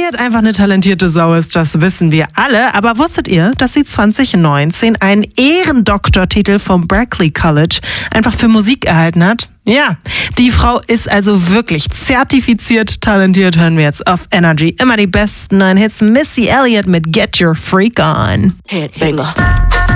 Elliott einfach eine talentierte Sau ist, das wissen wir alle. Aber wusstet ihr, dass sie 2019 einen Ehrendoktortitel vom Berklee College einfach für Musik erhalten hat? Ja, die Frau ist also wirklich zertifiziert talentiert. Hören wir jetzt auf Energy. Immer die besten neuen Hits. Missy Elliott mit Get Your Freak On. Headbanger.